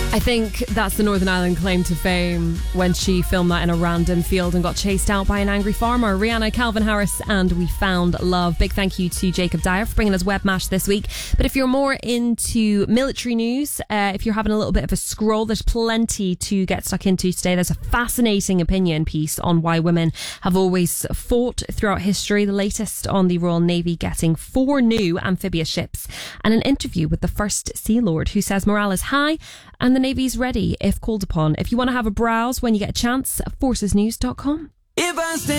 I think that's the Northern Ireland claim to fame, when she filmed that in a random field and got chased out by an angry farmer. Rihanna, Calvin Harris, and We Found Love. Big thank you to Jacob Dyer for bringing us Webmash this week. But if you're more into military news, if you're having a little bit of a scroll, there's plenty to get stuck into today. There's a fascinating opinion piece on why women have always fought throughout history, the latest on the Royal Navy getting 4 new amphibious ships, and an interview with the First Sea Lord, who says morale is high and the Navy's ready if called upon. If you want to have a browse when you get a chance, forcesnews.com. If I stand